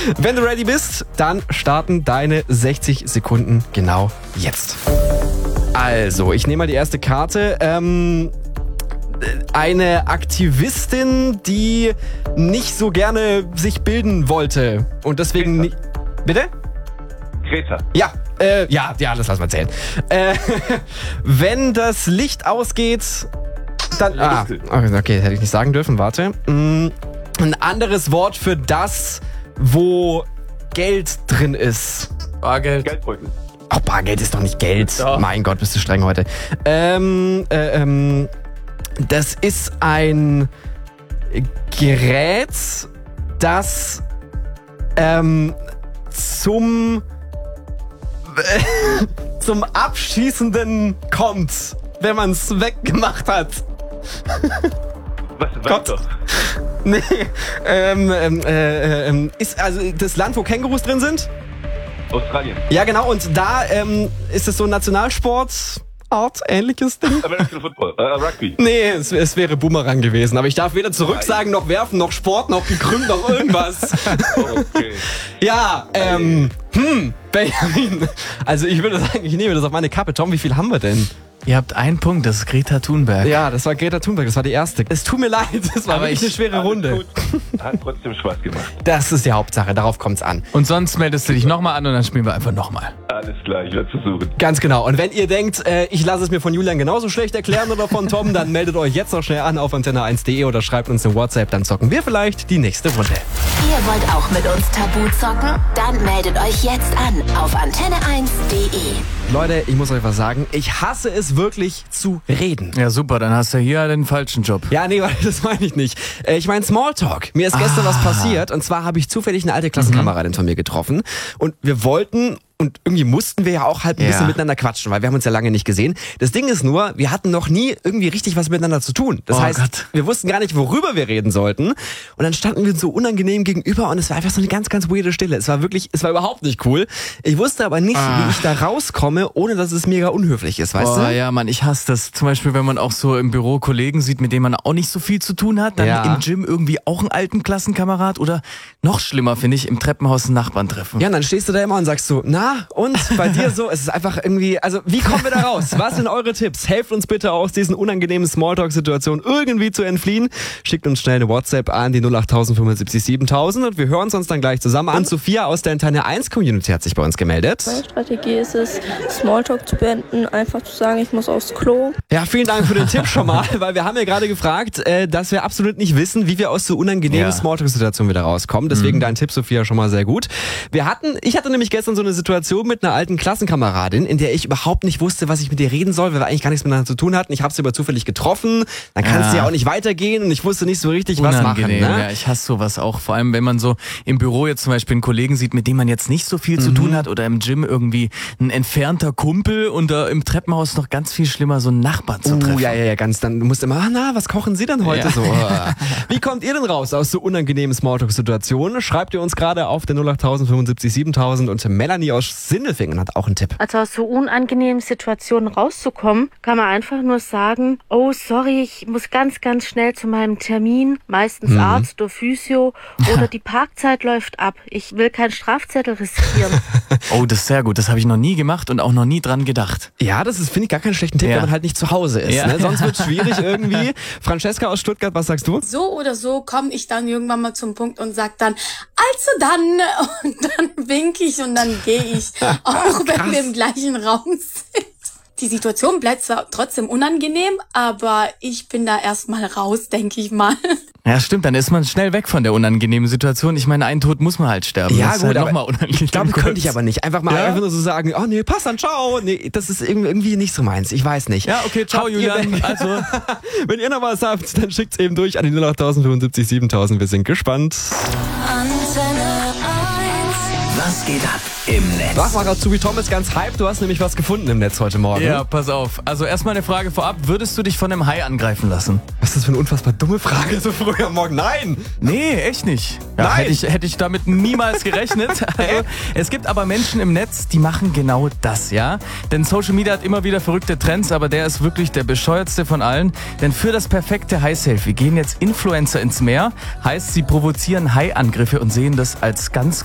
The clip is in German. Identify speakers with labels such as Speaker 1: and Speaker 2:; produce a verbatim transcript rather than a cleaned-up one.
Speaker 1: Wenn du ready bist, dann starten deine sechzig Sekunden genau jetzt. Also, ich nehme mal die erste Karte. Ähm, eine Aktivistin, die nicht so gerne sich bilden wollte und deswegen nicht... Bitte?
Speaker 2: Greta.
Speaker 1: Ja, äh, ja, ja, das lassen wir zählen. Äh, wenn das Licht ausgeht, dann... Ah, okay, das hätte ich nicht sagen dürfen, warte. Ein anderes Wort für das, wo Geld drin ist.
Speaker 3: Bargeld.
Speaker 2: Geldbeutel.
Speaker 1: Ach, Bargeld ist doch nicht Geld.
Speaker 3: Doch.
Speaker 1: Mein Gott, bist du streng heute. Ähm, äh, ähm, das ist ein Gerät, das ähm, zum zum Abschießenden kommt, wenn man es weggemacht hat.
Speaker 2: Was, was
Speaker 1: Gott.
Speaker 2: doch?
Speaker 1: Nee, ähm, ähm, äh, ähm, ist also das Land, wo Kängurus drin sind?
Speaker 2: Australien.
Speaker 1: Ja, genau, und da ähm, ist es so ein Nationalsport, Art, ähnliches Ding.
Speaker 2: American Football. Äh, Rugby.
Speaker 1: Nee, es, es wäre Boomerang gewesen, aber ich darf weder zurück sagen, noch werfen, noch Sport, noch gekrümmt, noch irgendwas.
Speaker 2: Okay.
Speaker 1: Ja, ähm, hm, Benjamin. Also ich würde sagen, ich nehme das auf meine Kappe. Tom, wie viel haben wir denn?
Speaker 3: Ihr habt einen Punkt, das ist Greta Thunberg.
Speaker 1: Ja, das war Greta Thunberg, das war die erste. Es tut mir leid, das war
Speaker 3: Aber
Speaker 1: wirklich
Speaker 3: ich-
Speaker 1: eine schwere
Speaker 2: Alles
Speaker 1: Runde.
Speaker 2: gut. Hat trotzdem Spaß gemacht.
Speaker 1: Das ist die Hauptsache, darauf kommt's an.
Speaker 3: Und sonst meldest du dich nochmal an und dann spielen wir einfach nochmal.
Speaker 2: Alles klar, ich werde versuchen.
Speaker 1: Ganz genau. Und wenn ihr denkt, äh, ich lasse es mir von Julian genauso schlecht erklären oder von Tom, dann meldet euch jetzt noch schnell an auf antenne eins punkt de oder schreibt uns eine WhatsApp, dann zocken wir vielleicht die nächste Runde.
Speaker 4: Ihr wollt auch mit uns Tabu zocken? Dann meldet euch jetzt an auf antenne eins punkt de.
Speaker 1: Leute, ich muss euch was sagen, ich hasse es wirklich zu reden.
Speaker 3: Ja, super, dann hast du hier den falschen Job.
Speaker 1: Ja, nee, das meine ich nicht. Äh, Ich meine Smalltalk. Mir ist gestern
Speaker 3: Ah.
Speaker 1: was passiert und zwar habe ich zufällig eine alte Klassenkameradin von mir getroffen und wir wollten und irgendwie mussten wir ja auch halt ein
Speaker 3: Ja.
Speaker 1: bisschen miteinander quatschen, weil wir haben uns ja lange nicht gesehen. Das Ding ist nur, wir hatten noch nie irgendwie richtig was miteinander zu tun. Das
Speaker 3: Oh
Speaker 1: heißt,
Speaker 3: Gott.
Speaker 1: wir wussten gar nicht, worüber wir reden sollten. Und dann standen wir uns so unangenehm gegenüber und es war einfach so eine ganz, ganz weirde Stille. Es war wirklich, es war überhaupt nicht cool. Ich wusste aber nicht, wie ich da rauskomme, ohne dass es mega unhöflich ist, weißt
Speaker 3: Oh,
Speaker 1: du?
Speaker 3: ja, Mann, ich hasse das. Zum Beispiel, wenn man auch so im Büro Kollegen sieht, mit denen man auch nicht so viel zu tun hat. Dann
Speaker 1: Ja.
Speaker 3: im Gym irgendwie auch einen alten Klassenkamerad oder noch schlimmer, finde ich, im Treppenhaus einen Nachbarn treffen.
Speaker 1: Ja, und dann stehst du da immer und sagst so, na, und bei dir so, es ist einfach irgendwie, also wie kommen wir da raus? Was sind eure Tipps? Helft uns bitte aus diesen unangenehmen Smalltalk-Situationen irgendwie zu entfliehen. Schickt uns schnell eine WhatsApp an die null acht fünfundsiebzig siebentausend und wir hören uns dann gleich zusammen an. Sophia aus der Antenne eins Community hat sich bei uns gemeldet.
Speaker 5: Meine Strategie ist es, Smalltalk zu beenden, einfach zu sagen, ich muss aufs Klo.
Speaker 1: Ja, vielen Dank für den Tipp schon mal, weil wir haben ja gerade gefragt, äh, dass wir absolut nicht wissen, wie wir aus so unangenehmen
Speaker 3: Ja.
Speaker 1: Smalltalk-Situationen wieder rauskommen. Deswegen dein Tipp, Sophia, schon mal sehr gut. Wir hatten, ich hatte nämlich gestern so eine Situation mit einer alten Klassenkameradin, in der ich überhaupt nicht wusste, was ich mit ihr reden soll, weil wir eigentlich gar nichts miteinander zu tun hatten. Ich habe sie aber zufällig getroffen, dann kann es
Speaker 3: Ja.
Speaker 1: ja auch nicht weitergehen und ich wusste nicht so richtig, was machen.
Speaker 3: Unangenehm,
Speaker 1: Ne?
Speaker 3: ja, ich hasse sowas auch. Vor allem, wenn man so im Büro jetzt zum Beispiel einen Kollegen sieht, mit dem man jetzt nicht so viel zu tun hat oder im Gym irgendwie ein entfernter Kumpel und äh, im Treppenhaus noch ganz viel schlimmer, so einen Nachbarn zu treffen.
Speaker 1: Uh, ja, ja, ja, ganz. Dann musst du immer, ah, na, was kochen Sie denn heute
Speaker 3: Ja.
Speaker 1: so? Ah. Wie kommt ihr denn raus aus so unangenehmen Smalltalk-Situationen? Schreibt ihr uns gerade auf der null acht fünfundsiebzig siebentausend und Melanie aus Sindelfingen hat auch einen Tipp.
Speaker 6: Also aus so unangenehmen Situationen rauszukommen, kann man einfach nur sagen, oh sorry, ich muss ganz, ganz schnell zu meinem Termin, meistens Arzt oder Physio oder die Parkzeit läuft ab. Ich will keinen Strafzettel riskieren.
Speaker 3: Oh, das ist sehr gut. Das habe ich noch nie gemacht und auch noch nie dran gedacht.
Speaker 1: Ja, das ist, finde ich, gar keinen schlechten Tipp,
Speaker 3: Ja.
Speaker 1: wenn man halt nicht zu Hause ist.
Speaker 3: Ja.
Speaker 1: Ne? Sonst wird es schwierig irgendwie. Francesca aus Stuttgart, was sagst du?
Speaker 7: So oder so komme ich dann irgendwann mal zum Punkt und sag dann, also dann, und dann winke ich und dann gehe ich, auch wenn wir im gleichen Raum sind. Die Situation bleibt zwar trotzdem unangenehm, aber ich bin da erstmal raus, denke ich mal.
Speaker 3: Ja, stimmt, dann ist man schnell weg von der unangenehmen Situation. Ich meine, einen Tod muss man halt sterben.
Speaker 1: Ja,
Speaker 3: das ist
Speaker 1: gut,
Speaker 3: halt
Speaker 1: aber
Speaker 3: noch mal unangenehm.
Speaker 1: Ich glaube,
Speaker 3: kurz.
Speaker 1: könnte ich aber nicht. Einfach mal
Speaker 3: Ja?
Speaker 1: einfach nur so sagen, oh nee, passt dann, ciao. Nee, das ist irgendwie irgendwie nicht so meins. Ich weiß nicht.
Speaker 3: Ja, okay, ciao
Speaker 1: Habt ihr-
Speaker 3: Julian. Also,
Speaker 1: Wenn ihr noch was habt, dann schickt's eben durch an die null acht fünfundsiebzig siebentausend. Wir sind gespannt.
Speaker 8: Was geht ab im Netz?
Speaker 1: Wachmacher Zubi Tom ist ganz hyped. Du hast nämlich was gefunden im Netz heute Morgen.
Speaker 3: ja, pass auf. Also erstmal eine Frage vorab. Würdest du dich von einem Hai angreifen lassen?
Speaker 1: Was ist das für eine unfassbar dumme Frage so früh am Morgen? Nein!
Speaker 3: Nee, echt nicht. Ja,
Speaker 1: Nein.
Speaker 3: Hätte ich, hätte ich damit niemals gerechnet. Also, es gibt aber Menschen im Netz, die machen genau das, ja? Denn Social Media hat immer wieder verrückte Trends, aber der ist wirklich der bescheuertste von allen. Denn für das perfekte Hai-Selfie gehen jetzt Influencer ins Meer. Heißt, sie provozieren Hai-Angriffe und sehen das als ganz